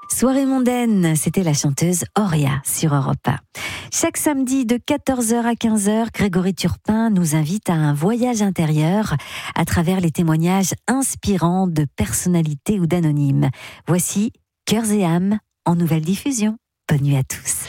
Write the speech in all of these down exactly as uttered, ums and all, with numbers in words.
Soirée mondaine, c'était la chanteuse Auria sur Europe un. Chaque samedi de quatorze heures à quinze heures, Grégory Turpin nous invite à un voyage intérieur à travers les témoignages inspirants de personnalités ou d'anonymes. Voici Cœurs et âmes en nouvelle diffusion. Bonne nuit à tous.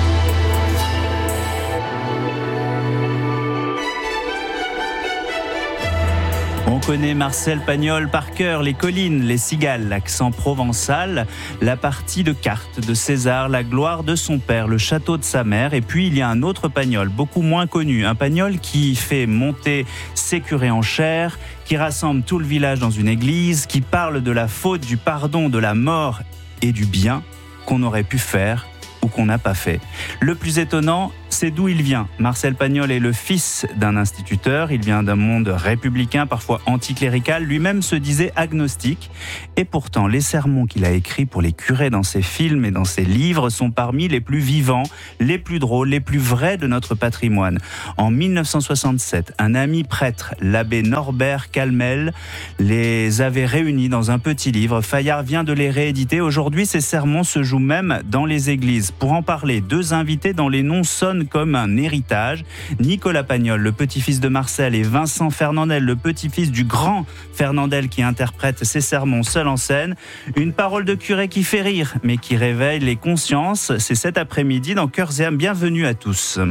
On connaît Marcel Pagnol par cœur, les collines, les cigales, l'accent provençal, la partie de cartes de César, la gloire de son père, le château de sa mère. Et puis il y a un autre Pagnol, beaucoup moins connu, un Pagnol qui fait monter ses curés en chair, qui rassemble tout le village dans une église, qui parle de la faute, du pardon, de la mort et du bien qu'on aurait pu faire ou qu'on n'a pas fait. Le plus étonnant, c'est d'où il vient. Marcel Pagnol est le fils d'un instituteur, il vient d'un monde républicain, parfois anticlérical, lui-même se disait agnostique. Et pourtant, les sermons qu'il a écrits pour les curés dans ses films et dans ses livres sont parmi les plus vivants, les plus drôles, les plus vrais de notre patrimoine. En mille neuf cent soixante-sept, un ami prêtre, l'abbé Norbert Calmel, les avait réunis dans un petit livre. Fayard vient de les rééditer. Aujourd'hui, ces sermons se jouent même dans les églises. Pour en parler, deux invités dont les noms sonnent comme un héritage. Nicolas Pagnol, le petit-fils de Marcel, et Vincent Fernandel, le petit-fils du grand Fernandel qui interprète ses sermons seul en scène. Une parole de curé qui fait rire, mais qui réveille les consciences. C'est cet après-midi dans Cœurs et âmes. Bienvenue à tous.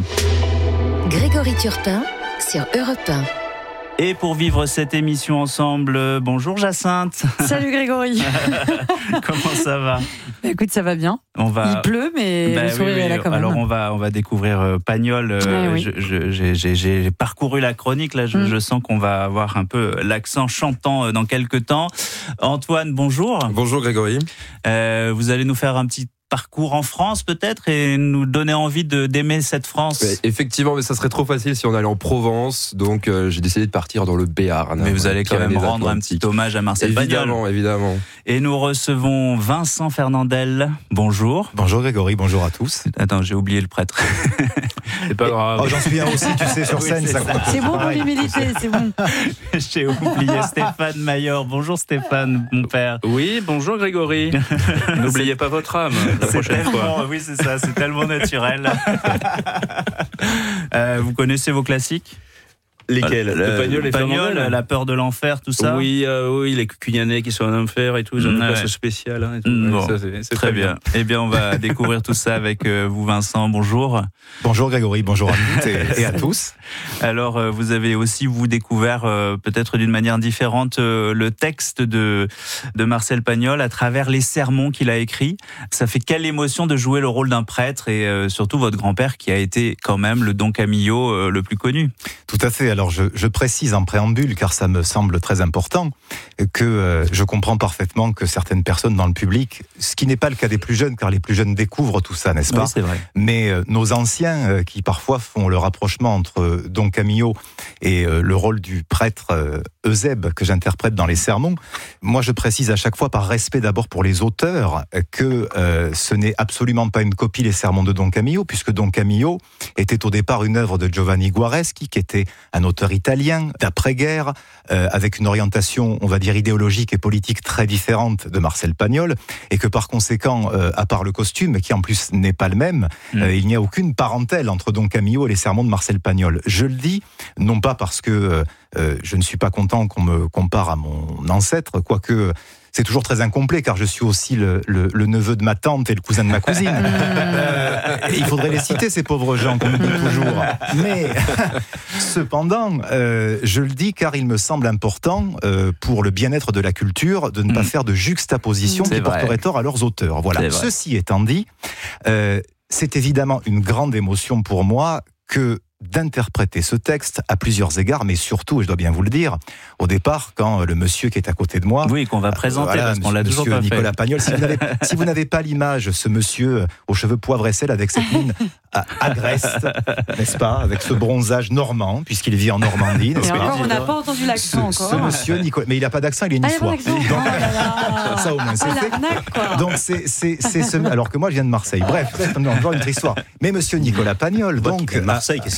Grégory Turpin sur Europe un. Et pour vivre cette émission ensemble, bonjour Jacinthe. Salut Grégory. Comment ça va ? Bah écoute, ça va bien. On va... Il pleut, mais bah, le sourire oui, oui. est là quand même. Alors on va, on va découvrir euh, Pagnol. Euh, ouais, oui. je, je, j'ai, j'ai, j'ai parcouru la chronique, là je, mm. je sens qu'on va avoir un peu l'accent chantant euh, dans quelques temps. Antoine, bonjour. Bonjour Grégory. Euh, vous allez nous faire un petit parcours en France peut-être et nous donner envie de, d'aimer cette France. Ouais, effectivement, mais ça serait trop facile si on allait en Provence, donc euh, j'ai décidé de partir dans le Béarn. Mais vous allez quand même rendre un petit hommage à Marcel Pagnol. Évidemment, évidemment. Et nous recevons Vincent Fernandel. Bonjour. Bonjour Grégory, bonjour à tous. Attends, j'ai oublié le prêtre. C'est pas grave. Oh, j'en suis un aussi, tu sais, sur scène. Oui, c'est, ça c'est bon pour l'humilité, c'est bon. J'ai oublié Stéphane Maillard. Bonjour Stéphane, mon père. Oui, bonjour Grégory. N'oubliez pas votre âme la c'est prochaine tellement, fois. Oui, c'est ça, c'est tellement naturel. euh, vous connaissez vos classiques ? Lesquels ? Le Pagnol, les Pagnol, La peur de l'enfer, tout ça. Oui, euh, oui, les Cucugnanais qui sont en enfer et tout, ils ont une ouais. place spéciale. Hein, et tout. Bon, ça, c'est, c'est très bien. bien. Eh bien, on va découvrir tout ça avec euh, vous, Vincent. Bonjour. Bonjour Grégory, bonjour à toutes et, et à tous. Alors, euh, vous avez aussi, vous, découvert, euh, peut-être d'une manière différente, euh, le texte de, de Marcel Pagnol à travers les sermons qu'il a écrits. Ça fait quelle émotion de jouer le rôle d'un prêtre et euh, surtout votre grand-père qui a été quand même le Don Camillo euh, le plus connu. Tout à fait. Alors, je, je précise en préambule, car ça me semble très important, que euh, je comprends parfaitement que certaines personnes dans le public, ce qui n'est pas le cas des plus jeunes, car les plus jeunes découvrent tout ça, n'est-ce pas ? Oui, c'est vrai. Mais euh, nos anciens, euh, qui parfois font le rapprochement entre euh, Don Camillo et euh, le rôle du prêtre euh, Eusèbe, que j'interprète dans les sermons, moi je précise à chaque fois, par respect d'abord pour les auteurs, que euh, ce n'est absolument pas une copie les sermons de Don Camillo, puisque Don Camillo était au départ une œuvre de Giovanni Guareschi, qui était un auteur italien, d'après-guerre, euh, avec une orientation, on va dire, idéologique et politique très différente de Marcel Pagnol, et que par conséquent, euh, à part le costume, qui en plus n'est pas le même, mmh. euh, il n'y a aucune parentèle entre Don Camillo et les sermons de Marcel Pagnol. Je le dis, non pas parce que euh, euh, je ne suis pas content qu'on me compare à mon ancêtre, quoique c'est toujours très incomplet, car je suis aussi le, le, le neveu de ma tante et le cousin de ma cousine. euh, il faudrait les citer, ces pauvres gens, qu'on me dit toujours. Mais, cependant, euh, je le dis car il me semble important, euh, pour le bien-être de la culture, de ne pas mmh. faire de juxtaposition mmh, qui porterait tort à leurs auteurs. Voilà. Ceci étant dit, euh, c'est évidemment une grande émotion pour moi que d'interpréter ce texte à plusieurs égards, mais surtout, et je dois bien vous le dire, au départ, quand le monsieur qui est à côté de moi... Oui, qu'on va présenter, euh, voilà, parce qu'on l'a toujours pas Nicolas fait. Pagnol, si vous, n'avez, si vous n'avez pas l'image, ce monsieur aux cheveux poivre et sel, avec cette mine agreste, n'est-ce pas, avec ce bronzage normand, puisqu'il vit en Normandie. Et encore, on n'a pas entendu l'accent ce, encore. Ce monsieur Nicolas... Mais il n'a pas d'accent, il est niçois. Ah, donc, oh ça au moins, c'est oh, fait. quoi. Donc, c'est, c'est, c'est ce... Alors que moi, je viens de Marseille. Bref, c'est encore une autre histoire. Mais monsieur Nicolas Pagnol, donc... Marseille, qu'est-ce qu'il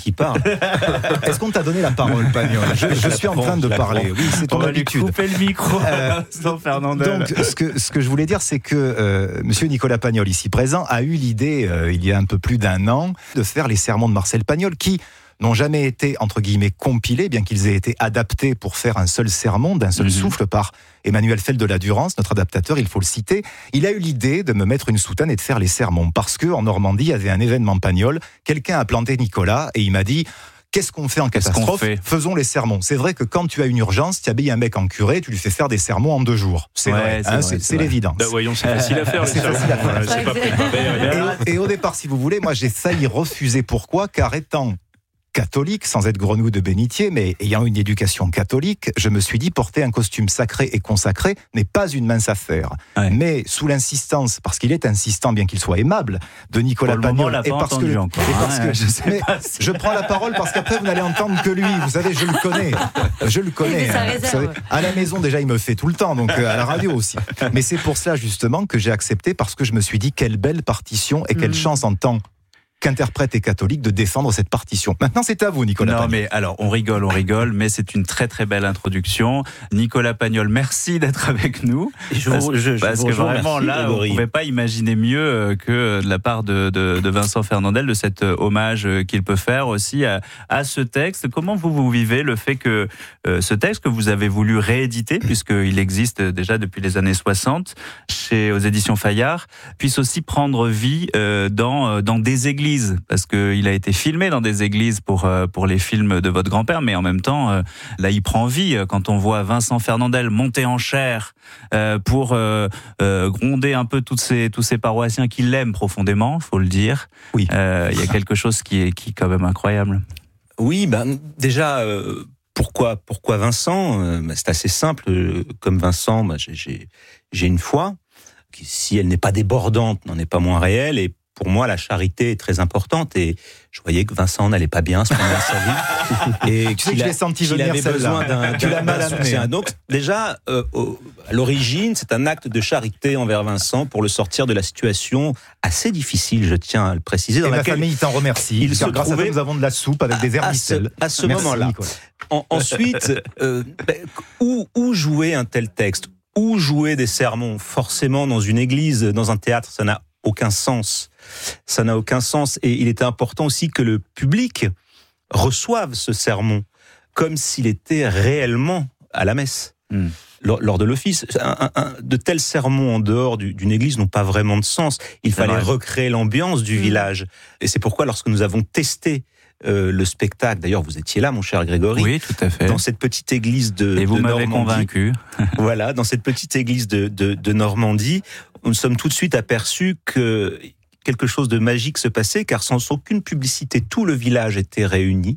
qui parle. Est-ce qu'on t'a donné la parole, Pagnol? Je, je suis en train de parler. Oui, c'est ton On va lui habitude. couper le micro. Euh, Sans Fernandel. Donc, ce que, ce que je voulais dire, c'est que euh, Monsieur Nicolas Pagnol, ici présent, a eu l'idée, euh, il y a un peu plus d'un an, de faire les sermons de Marcel Pagnol, qui n'ont jamais été, entre guillemets, compilés, bien qu'ils aient été adaptés pour faire un seul sermon, d'un seul mm-hmm. souffle, par Emmanuel Fell de la Durance, notre adaptateur, il faut le citer. Il a eu l'idée de me mettre une soutane et de faire les sermons, parce que en Normandie, il y avait un événement Pagnol, quelqu'un a planté Nicolas, et il m'a dit... Qu'est-ce qu'on fait en Qu'est-ce catastrophe? fait Faisons les sermons. C'est vrai que quand tu as une urgence, tu habilles un mec en curé, tu lui fais faire des sermons en deux jours. C'est ouais, vrai, c'est, hein, vrai, c'est, c'est, c'est l'évidence. Bah voyons, c'est facile à faire. C'est facile à faire. C'est pas préparé. Et, et au départ, si vous voulez, moi j'ai failli refuser. Pourquoi? Car étant catholique, sans être grenouille de bénitier, mais ayant une éducation catholique, je me suis dit porter un costume sacré et consacré n'est pas une mince affaire. Ouais. Mais sous l'insistance, parce qu'il est insistant, bien qu'il soit aimable, de Nicolas Pagnol, et parce que, et parce que je, sais pas si... je prends la parole parce qu'après vous n'allez entendre que lui. Vous savez, je le connais, je le connais. Hein, vous savez, à la maison déjà, il me fait tout le temps, donc à la radio aussi. Mais c'est pour ça justement que j'ai accepté, parce que je me suis dit quelle belle partition et quelle mmh. chance en tant qu'interprète et catholique de défendre cette partition. Maintenant, c'est à vous, Nicolas Non, Pagnol. mais alors, on rigole, on rigole, mais c'est une très très belle introduction. Nicolas Pagnol, merci d'être avec nous. Je parce vous, je, je parce vous que vraiment, merci, là, Grégory. on ne pouvait pas imaginer mieux que de la part de, de, de Vincent Fernandel, de cet hommage qu'il peut faire aussi à, à ce texte. Comment vous, vous vivez le fait que euh, ce texte que vous avez voulu rééditer, puisqu'il existe déjà depuis les années soixante, chez, aux éditions Fayard, puisse aussi prendre vie euh, dans, dans des églises? Parce qu'il a été filmé dans des églises pour, pour les films de votre grand-père, mais en même temps, là, il prend vie quand on voit Vincent Fernandel monter en chair pour euh, gronder un peu toutes ces, tous ces paroissiens qui l'aiment profondément, il faut le dire. Oui. Euh, il y a quelque chose qui est, qui est quand même incroyable. Oui, ben, déjà, euh, pourquoi, pourquoi Vincent? euh, ben, C'est assez simple. Comme Vincent, ben, j'ai, j'ai, j'ai une foi qui, si elle n'est pas débordante, n'en est pas moins réelle. Et pour moi, la charité est très importante, et je voyais que Vincent n'allait pas bien à ce moment de sa vie. Et tu sais que je l'ai senti venir, avait besoin d'un, tu l'as mal amené. Donc, déjà, euh, au, à l'origine, c'est un acte de charité envers Vincent pour le sortir de la situation assez difficile, je tiens à le préciser. Dans et laquelle ma famille t'en remercie. Il se grâce trouvait... à ça, nous avons de la soupe avec des vermicelles. À ce, à ce Merci, moment-là. En, ensuite, euh, ben, où, où jouer un tel texte? Où jouer des sermons? Forcément, dans une église, dans un théâtre, ça n'a aucun sens. Ça n'a aucun sens. Et il était important aussi que le public reçoive ce sermon comme s'il était réellement à la messe, mmh. lors, lors de l'office. Un, un, de tels sermons en dehors du, d'une église n'ont pas vraiment de sens. Il fallait vrai. recréer l'ambiance du mmh. village. Et c'est pourquoi, lorsque nous avons testé Euh, le spectacle, d'ailleurs vous étiez là mon cher Grégory, oui, tout à fait. dans cette petite église de et vous de m'avez Normandie, convaincu. voilà, dans cette petite église de, de, de Normandie, nous sommes tout de suite aperçus que quelque chose de magique se passait, car sans aucune publicité, tout le village était réuni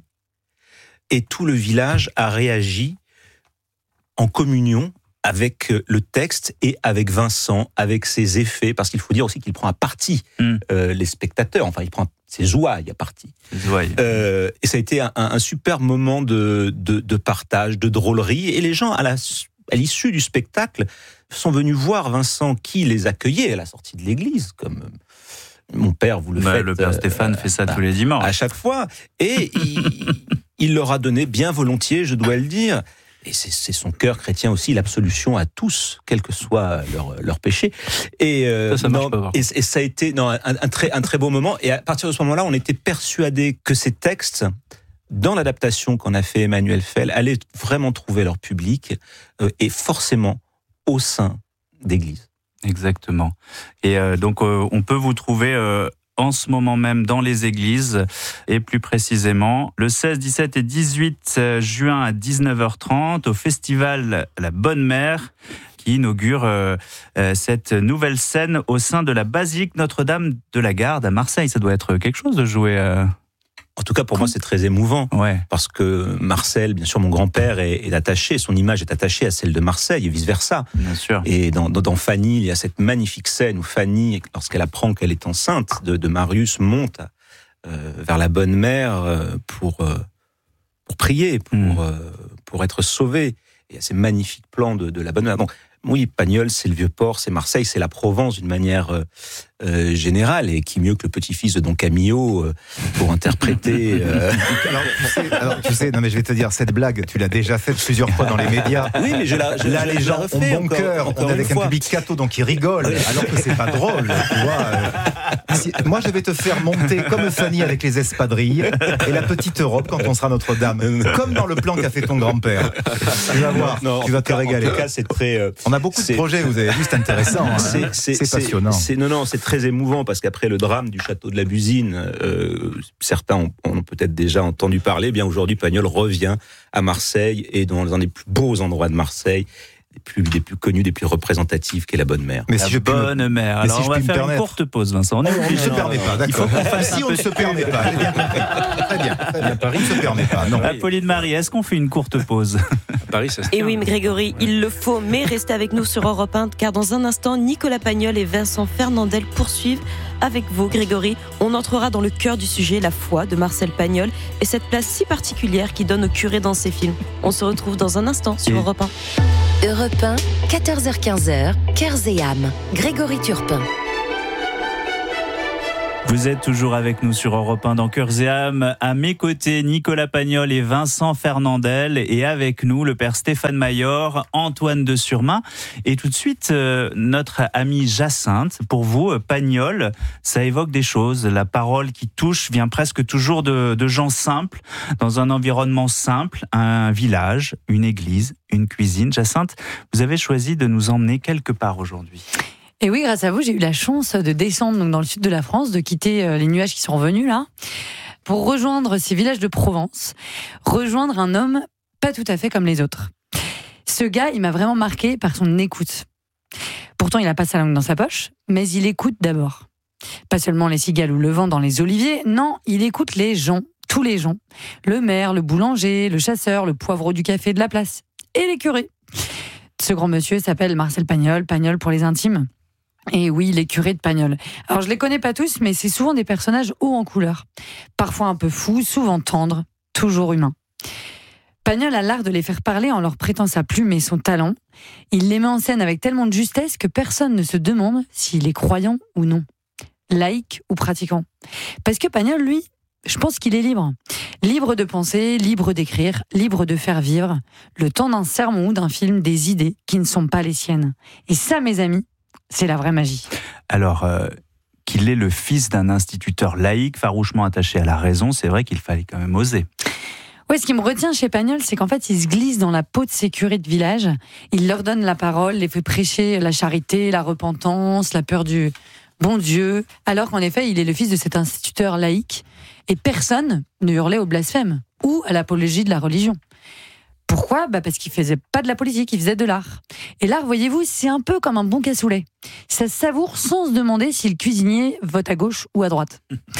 et tout le village a réagi en communion avec le texte et avec Vincent, avec ses effets, parce qu'il faut dire aussi qu'il prend à partie mm. euh, les spectateurs, enfin il prend ses ouailles à partie. Euh, et ça a été un, un super moment de, de, de partage, de drôlerie, et les gens, à, la, à l'issue du spectacle, sont venus voir Vincent qui les accueillait à la sortie de l'église, comme mon père, vous le bah, faites. Le père Stéphane euh, fait ça bah, tous les dimanches. À chaque fois. Et il, il leur a donné bien volontiers, je dois le dire, et c'est, c'est son cœur chrétien aussi, l'absolution à tous, quel que soit leur, leur péché. Et, euh, ça, ça non, pas, et, et ça a été non, un, un, très, un très beau moment. Et à partir de ce moment-là, on était persuadés que ces textes, dans l'adaptation qu'en a fait Emmanuel Fell, allaient vraiment trouver leur public, euh, et forcément au sein d'églises. Exactement. Et euh, donc, euh, on peut vous trouver... Euh en ce moment même dans les églises, et plus précisément le seize, dix-sept et dix-huit juin à dix-neuf heures trente au festival La Bonne Mère, qui inaugure euh, euh, cette nouvelle scène au sein de la basilique Notre-Dame de la Garde à Marseille. Ça doit être quelque chose de jouer... Euh... En tout cas, pour moi, c'est très émouvant. Ouais. Parce que Marcel, bien sûr, mon grand-père est, est attaché, son image est attachée à celle de Marseille et vice-versa. Bien sûr. Et dans, dans, dans Fanny, il y a cette magnifique scène où Fanny, lorsqu'elle apprend qu'elle est enceinte de, de Marius, monte euh, vers la Bonne Mère euh, pour, euh, pour prier, pour, mmh. euh, pour être sauvée. Et il y a ces magnifiques plans de, de la Bonne Mère. Donc, oui, Pagnol, c'est le Vieux-Port, c'est Marseille, c'est la Provence d'une manière euh, euh, générale. Et qui mieux que le petit-fils de Don Camillo euh, pour interpréter... Euh... Alors, tu sais, alors, tu sais, non mais je vais te dire, cette blague, tu l'as déjà faite plusieurs fois dans les médias. Oui, mais je la, je, Là, je, les je gens la ont bon encore, cœur, encore on est avec une un fois. public catho, donc ils rigolent, alors que c'est pas drôle, tu vois. euh. Si- moi, je vais te faire monter comme Fanny avec les espadrilles et la petite Europe quand on sera Notre-Dame, comme dans le plan qu'a fait ton grand-père. Tu vas voir, Non, tu vas te en tout cas- régaler. En tout cas, c'est très... euh, On a beaucoup de c'est- projets, vous avez vu, c'est intéressant. hein. C'est, c'est, C'est c'est- passionnant. C'est, non, non, c'est très émouvant parce qu'après le drame du château de la Busine, euh, certains ont, ont peut-être déjà entendu parler. Eh bien aujourd'hui, Pagnol revient à Marseille et dans un des plus beaux endroits de Marseille, des plus, des plus connus, des plus représentatifs, qui est la Bonne Mère. Mais La si je peux me- bonne mère. mais Alors si je on va puis me faire une permettre. courte pause, Vincent. On est On ne se Non, permet non, pas, non. Il faut d'accord. qu'on fasse Si un on ne peu se de permet pas, j'ai bien compris. Très bien, très bien. Paris ne se permet pas, non. Apolline Marie, est-ce qu'on fait une courte pause? Paris, ça se Et tient. oui, mais Grégory, il le faut, mais restez avec nous sur Europe un, car dans un instant, Nicolas Pagnol et Vincent Fernandel poursuivent avec vous, Grégory. On entrera dans le cœur du sujet, la foi de Marcel Pagnol, et cette place si particulière qu'il donne au curé dans ses films. On se retrouve dans un instant sur Et- Europe un. Europe un, quatorze heures quinze, Cœurs et âmes. Grégory Turpin. Vous êtes toujours avec nous sur Europe un dans Cœurs et âmes. À mes côtés, Nicolas Pagnol et Vincent Fernandel. Et avec nous, le père Stéphane Mayor, Antoine de Surmain. Et tout de suite, euh, notre amie Jacinthe. Pour vous, euh, Pagnol, ça évoque des choses. La parole qui touche vient presque toujours de, de gens simples, dans un environnement simple, un village, une église, une cuisine. Jacinthe, vous avez choisi de nous emmener quelque part aujourd'hui. Et oui, grâce à vous, j'ai eu la chance de descendre donc, dans le sud de la France, de quitter euh, les nuages qui sont revenus là, pour rejoindre ces villages de Provence, rejoindre un homme pas tout à fait comme les autres. Ce gars, il m'a vraiment marqué par son écoute. Pourtant, il n'a pas sa langue dans sa poche, mais il écoute d'abord. Pas seulement les cigales ou le vent dans les oliviers, non, il écoute les gens, tous les gens. Le maire, le boulanger, le chasseur, le poivreau du café de la place, et les curés. Ce grand monsieur s'appelle Marcel Pagnol, Pagnol pour les intimes. Et oui, les curés de Pagnol. Alors, je les connais pas tous, mais c'est souvent des personnages hauts en couleur. Parfois un peu fous, souvent tendres, toujours humains. Pagnol a l'art de les faire parler en leur prêtant sa plume et son talent. Il les met en scène avec tellement de justesse que personne ne se demande s'il est croyant ou non, laïque ou pratiquant. Parce que Pagnol, lui, je pense qu'il est libre. Libre de penser, libre d'écrire, libre de faire vivre, le temps d'un sermon ou d'un film, des idées qui ne sont pas les siennes. Et ça, mes amis, c'est la vraie magie. Alors, euh, qu'il est le fils d'un instituteur laïque, farouchement attaché à la raison, c'est vrai qu'il fallait quand même oser. Ouais, ce qui me retient chez Pagnol, c'est qu'en fait, il se glisse dans la peau de ses curés de village. Il leur donne la parole, les fait prêcher la charité, la repentance, la peur du bon Dieu. Alors qu'en effet, il est le fils de cet instituteur laïque. Et personne ne hurlait au blasphème ou à l'apologie de la religion. Pourquoi ? Bah parce qu'il faisait pas de la politique, il faisait de l'art. Et l'art, voyez-vous, c'est un peu comme un bon cassoulet. Ça se savoure sans se demander si le cuisinier vote à gauche ou à droite.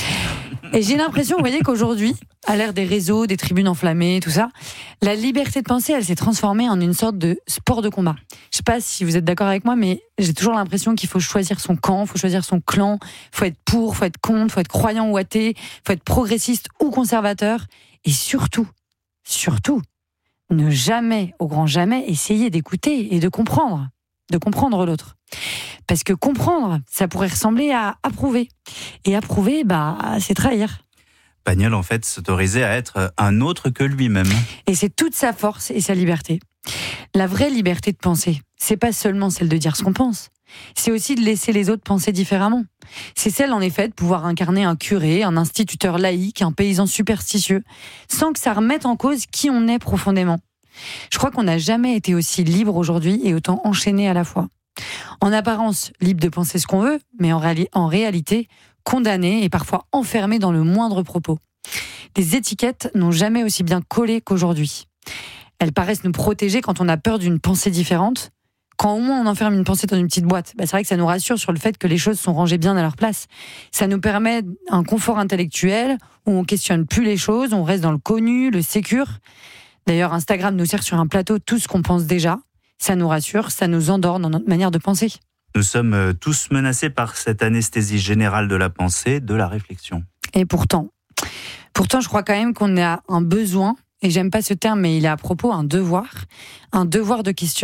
Et j'ai l'impression, vous voyez, qu'aujourd'hui, à l'ère des réseaux, des tribunes enflammées, tout ça, la liberté de penser, elle s'est transformée en une sorte de sport de combat. Je sais pas si vous êtes d'accord avec moi, mais j'ai toujours l'impression qu'il faut choisir son camp, il faut choisir son clan, il faut être pour, il faut être contre, il faut être croyant ou athée, il faut être progressiste ou conservateur. Et surtout, surtout, ne jamais, au grand jamais, essayer d'écouter et de comprendre, de comprendre l'autre. Parce que comprendre, ça pourrait ressembler à approuver. Et approuver, bah, c'est trahir. Pagnol, en fait, s'autorisait à être un autre que lui-même. Et c'est toute sa force et sa liberté. La vraie liberté de penser, c'est pas seulement celle de dire ce qu'on pense. C'est aussi de laisser les autres penser différemment. C'est celle, en effet, de pouvoir incarner un curé, un instituteur laïque, un paysan superstitieux, sans que ça remette en cause qui on est profondément. Je crois qu'on n'a jamais été aussi libre aujourd'hui et autant enchaîné à la fois. En apparence, libre de penser ce qu'on veut, mais en, réali- en réalité, condamné et parfois enfermé dans le moindre propos. Les étiquettes n'ont jamais aussi bien collé qu'aujourd'hui. Elles paraissent nous protéger quand on a peur d'une pensée différente. Quand au moins on enferme une pensée dans une petite boîte, bah c'est vrai que ça nous rassure sur le fait que les choses sont rangées bien à leur place. Ça nous permet un confort intellectuel où on questionne plus les choses, on reste dans le connu, le sécure. D'ailleurs, Instagram nous sert sur un plateau tout ce qu'on pense déjà. Ça nous rassure, ça nous endort dans notre manière de penser. Nous sommes tous menacés par cette anesthésie générale de la pensée, de la réflexion. Et pourtant, pourtant, je crois quand même qu'on a un besoin, et j'aime pas ce terme, mais il est à propos, un devoir, un devoir de questionnement.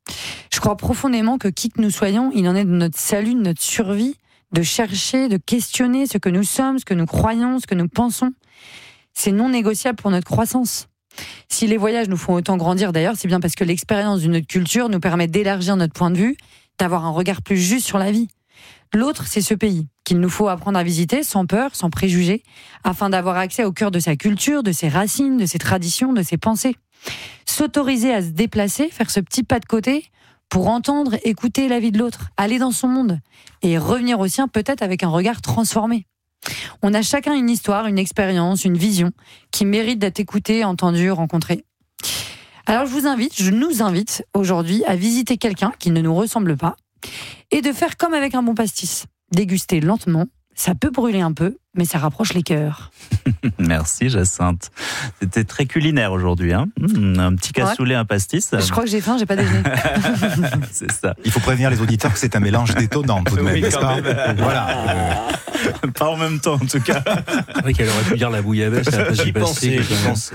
Je crois profondément que qui que nous soyons, il en est de notre salut, de notre survie, de chercher, de questionner ce que nous sommes, ce que nous croyons, ce que nous pensons. C'est non négociable pour notre croissance. Si les voyages nous font autant grandir, d'ailleurs, c'est bien parce que l'expérience d'une autre culture nous permet d'élargir notre point de vue, d'avoir un regard plus juste sur la vie. L'autre, c'est ce pays qu'il nous faut apprendre à visiter sans peur, sans préjugés, afin d'avoir accès au cœur de sa culture, de ses racines, de ses traditions, de ses pensées. S'autoriser à se déplacer, faire ce petit pas de côté pour entendre, écouter la vie de l'autre, aller dans son monde et revenir au sien peut-être avec un regard transformé. On a chacun une histoire, une expérience, une vision qui mérite d'être écoutée, entendue, rencontrée. Alors je vous invite, je nous invite aujourd'hui à visiter quelqu'un qui ne nous ressemble pas et de faire comme avec un bon pastis. Déguster lentement, ça peut brûler un peu, mais ça rapproche les cœurs. Merci Jacinthe. C'était très culinaire aujourd'hui. Hein mmh, un petit cassoulet, ouais. Un pastis. Je crois que j'ai faim, j'ai pas déjeuné. C'est ça. Il faut prévenir les auditeurs que c'est un mélange détonnant tout de même, oui, n'est-ce pas ? Voilà. Pas en même temps en tout cas. C'est vrai qu'elle aurait pu dire la bouillabaisse. J'y pensais, j'y pensais.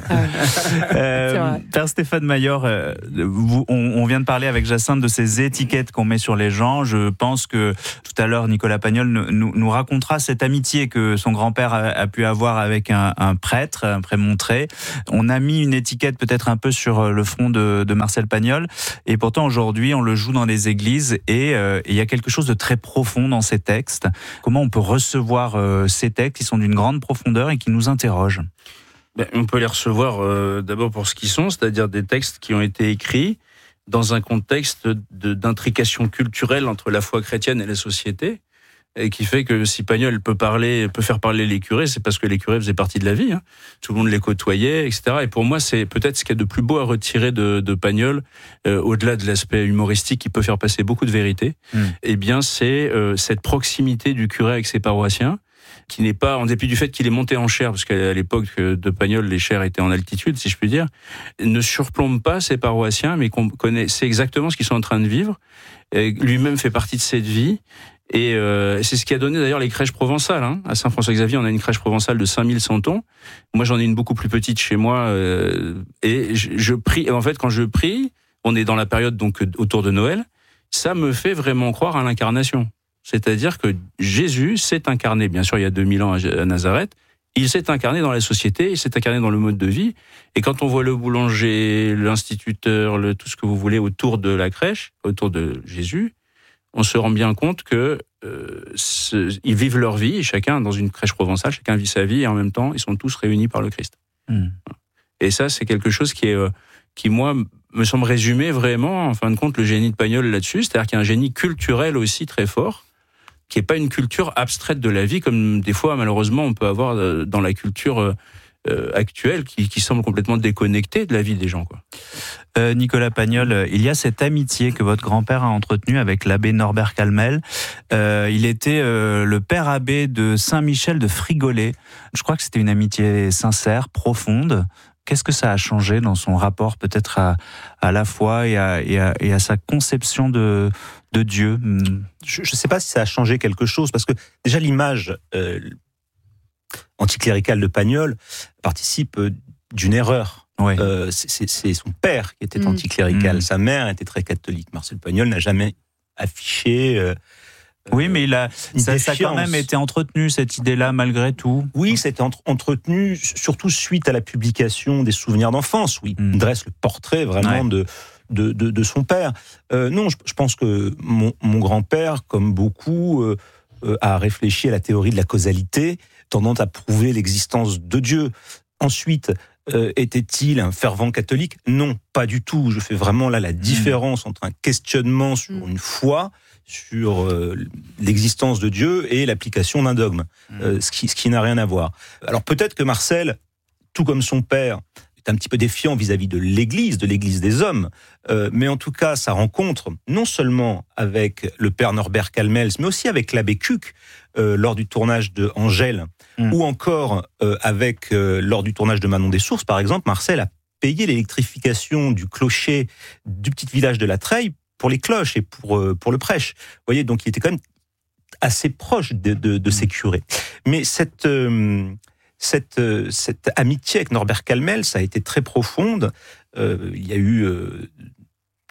euh, Père Stéphane Mayor, euh, vous, on, on vient de parler avec Jacinthe de ces étiquettes qu'on met sur les gens. Je pense que tout à l'heure Nicolas Pagnol nous, nous racontera cette amitié que son grand-père a, a pu avoir avec un, un prêtre, un prémontré. On a mis une étiquette peut-être un peu sur le front de, de Marcel Pagnol, et pourtant aujourd'hui on le joue dans les églises et euh, il y a quelque chose de très profond dans ces textes. Comment on peut recevoir euh, ces textes qui sont d'une grande profondeur et qui nous interrogent? Ben, on peut les recevoir euh, d'abord pour ce qu'ils sont, c'est-à-dire des textes qui ont été écrits dans un contexte de, d'intrication culturelle entre la foi chrétienne et la société, et qui fait que si Pagnol peut parler, peut faire parler les curés, c'est parce que les curés faisaient partie de la vie. Hein. Tout le monde les côtoyait, et cetera. Et pour moi, c'est peut-être ce qu'il y a de plus beau à retirer de, de Pagnol, euh, au-delà de l'aspect humoristique qui peut faire passer beaucoup de vérité. Mmh. Eh bien, c'est euh, cette proximité du curé avec ses paroissiens, qui n'est pas, en dépit du fait qu'il est monté en chaire, parce qu'à l'époque de Pagnol, les chaires étaient en altitude, si je puis dire, ne surplombe pas ses paroissiens, mais qu'on connaît, c'est exactement ce qu'ils sont en train de vivre. Et lui-même fait partie de cette vie. Et euh, c'est ce qui a donné d'ailleurs les crèches provençales. Hein. À Saint-François-Xavier, on a une crèche provençale de cinq mille centons. Moi, j'en ai une beaucoup plus petite chez moi. Euh, et je, je prie. En fait, quand je prie, on est dans la période donc autour de Noël. Ça me fait vraiment croire à l'incarnation. C'est-à-dire que Jésus s'est incarné. Bien sûr, il y a deux mille ans à Nazareth. Il s'est incarné dans la société, il s'est incarné dans le mode de vie. Et quand on voit le boulanger, l'instituteur, le, tout ce que vous voulez autour de la crèche, autour de Jésus, on se rend bien compte que euh, ce, ils vivent leur vie, chacun dans une crèche provençale, chacun vit sa vie, et en même temps, ils sont tous réunis par le Christ. Mmh. Et ça, c'est quelque chose qui est, euh, qui moi, me semble résumer vraiment, en fin de compte, le génie de Pagnol là-dessus. C'est-à-dire qu'il y a un génie culturel aussi très fort, qui est pas une culture abstraite de la vie, comme des fois, malheureusement, on peut avoir dans la culture euh, actuelle, qui, qui semble complètement déconnectée de la vie des gens, quoi. Euh, Nicolas Pagnol, il y a cette amitié que votre grand-père a entretenue avec l'abbé Norbert Calmel. Euh, il était euh, le père abbé de Saint-Michel de Frigolet. Je crois que c'était une amitié sincère, profonde. Qu'est-ce que ça a changé dans son rapport peut-être à, à la foi et à, et, à, et à sa conception de, de Dieu? Je ne sais pas si ça a changé quelque chose, parce que déjà l'image euh, anticléricale de Pagnol participe d'une erreur. Oui. Euh, c'est, c'est son père qui était mmh. anticlérical, mmh. sa mère était très catholique. Marcel Pagnol n'a jamais affiché... Euh, Oui, mais il a, ça, ça a quand même été entretenu, cette idée-là, malgré tout. Oui, c'était entre, entretenu, surtout suite à la publication des souvenirs d'enfance, où il mmh. dresse le portrait vraiment ouais. de, de, de, de son père. Euh, non, je, je pense que mon, mon grand-père, comme beaucoup, euh, euh, a réfléchi à la théorie de la causalité, tendant à prouver l'existence de Dieu. Ensuite, euh, était-il un fervent catholique ? Non, pas du tout. Je fais vraiment là la différence mmh. entre un questionnement sur mmh. une foi, sur euh, l'existence de Dieu et l'application d'un dogme, mmh. euh, ce qui, ce qui n'a rien à voir. Alors peut-être que Marcel, tout comme son père, est un petit peu défiant vis-à-vis de l'Église, de l'Église des hommes, euh, mais en tout cas, sa rencontre, non seulement avec le père Norbert Calmels, mais aussi avec l'abbé Cuc, euh, lors du tournage de Angèle, mmh. ou encore euh, avec euh, lors du tournage de Manon des Sources, par exemple, Marcel a payé l'électrification du clocher du petit village de La Treille pour les cloches et pour, pour le prêche. Vous voyez, donc il était quand même assez proche de, de, de ces curés. Mais cette, euh, cette, euh, cette amitié avec Norbert Calmel, ça a été très profonde. Euh, il y a eu, euh,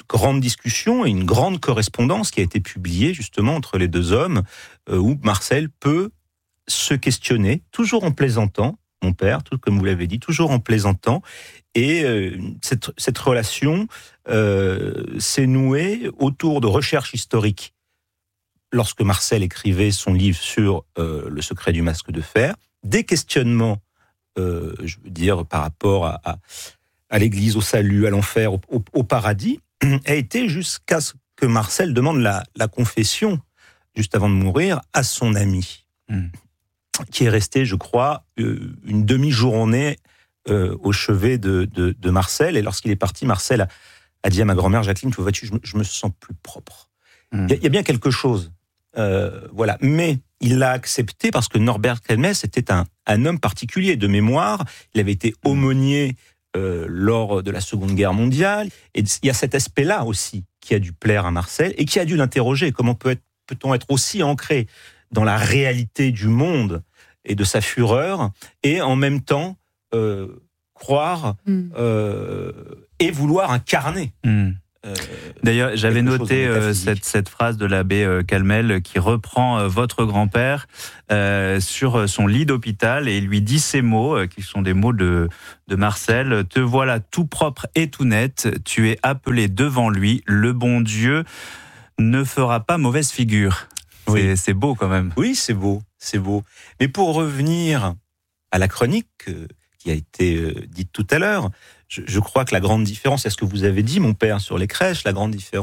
grande discussion et une grande correspondance qui a été publiée justement entre les deux hommes, euh, où Marcel peut se questionner, toujours en plaisantant, mon père, tout comme vous l'avez dit, toujours en plaisantant, et euh, cette, cette relation euh, s'est nouée autour de recherches historiques. Lorsque Marcel écrivait son livre sur euh, le secret du masque de fer, des questionnements, euh, je veux dire, par rapport à, à, à l'Église, au salut, à l'enfer, au, au, au paradis, a été jusqu'à ce que Marcel demande la, la confession, juste avant de mourir, à son ami, mmh. qui est resté, je crois, une demi-journée euh, au chevet de, de, de Marcel. Et lorsqu'il est parti, Marcel a, a dit à ma grand-mère, Jacqueline, tu vois-tu, je me, je me sens plus propre. Il mmh. y, y a bien quelque chose. Euh, voilà. Mais il l'a accepté parce que Norbert Kelmès était un, un homme particulier de mémoire. Il avait été aumônier euh, lors de la Seconde Guerre mondiale. Et il y a cet aspect-là aussi qui a dû plaire à Marcel et qui a dû l'interroger. Comment peut être, peut-on être aussi ancré dans la réalité du monde et de sa fureur, et en même temps euh, croire mmh. euh, et vouloir incarner. Mmh. Euh, D'ailleurs, j'avais noté euh, cette, cette phrase de l'abbé euh, Calmel qui reprend euh, votre grand-père euh, sur son lit d'hôpital et il lui dit ces mots, euh, qui sont des mots de, de Marcel. « Te voilà tout propre et tout net, tu es appelé devant lui, le bon Dieu ne fera pas mauvaise figure. » Oui. C'est, c'est beau quand même. Oui, c'est beau, c'est beau. Mais pour revenir à la chronique euh, qui a été euh, dite tout à l'heure, je, je crois que la grande différence, c'est ce que vous avez dit, mon père, sur les crèches, la grande différence,